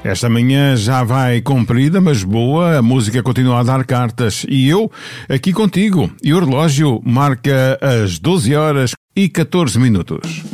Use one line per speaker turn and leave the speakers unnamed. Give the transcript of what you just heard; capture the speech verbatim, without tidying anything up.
Esta manhã já vai comprida, mas boa. A música continua a dar cartas. E eu, aqui contigo. E o relógio marca as doze horas e catorze minutos.